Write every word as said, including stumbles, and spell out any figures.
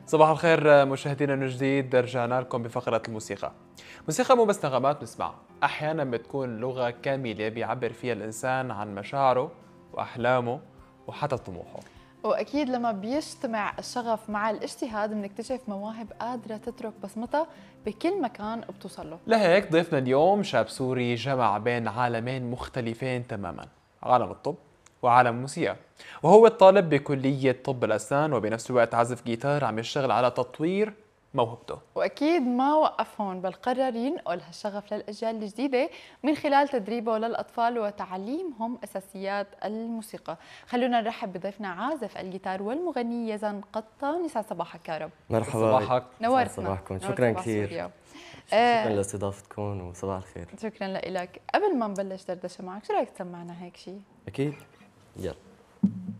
صباح الخير مشاهدينا من جديد، رجعنا لكم بفقرة الموسيقى. موسيقى مو بس نغمات نسمعها، أحيانا بتكون لغة كاملة بيعبر فيها الإنسان عن مشاعره وأحلامه وحتى طموحه. وأكيد لما بيجتمع الشغف مع الاجتهاد بنكتشف مواهب قادرة تترك بصمتها بكل مكان بتوصل له. لهيك ضيفنا اليوم شاب سوري جمع بين عالمين مختلفين تماما، عالم الطب وعالم الموسيقى، وهو الطالب بكلية طب الأسنان وبنفس الوقت عازف جيتار عم يشتغل على تطوير موهبته. وأكيد ما وقف هون، بل قرر ينقل هالشغف للأجيال الجديدة من خلال تدريبه للأطفال وتعليمهم أساسيات الموسيقى. خلونا نرحب بضيفنا عازف الجيتار والمغني يزن قطان. يسعد صباحك يا رب. مرحبا، صباحك. نورتنا. صباحكم، شكرا كثير. شكرا آه لاستضافتكم وصباح الخير. شكرا لك. قبل ما نبلش دردشه معك، شو رايك تسمعنا هيك شيء؟ اكيد، يلا.